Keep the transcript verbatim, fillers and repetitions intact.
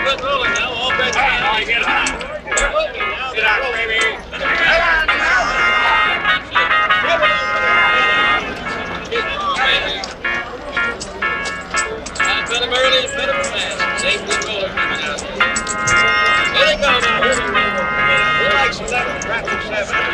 Get rolling now. All bets down. Get out. They're moving now. Get out, baby. Get out now. Get on, baby. Now, put him early and put him fast. Safety roller coming out. Here they go now. Here they go. He likes eleven. Traffic seven.